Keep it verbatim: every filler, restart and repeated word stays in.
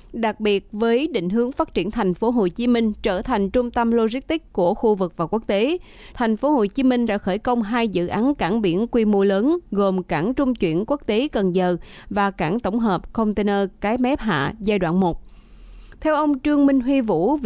Đặc biệt với định hướng phát triển thành phố Hồ Chí Minh trở thành trung tâm logistics của khu vực và quốc tế, thành phố Hồ Chí Minh đã khởi công hai dự án cảng biển quy mô lớn gồm cảng trung chuyển quốc tế Cần Giờ và cảng tổng hợp container Cái Mép Hạ giai đoạn một. Theo ông Trương Minh Huy Vũ,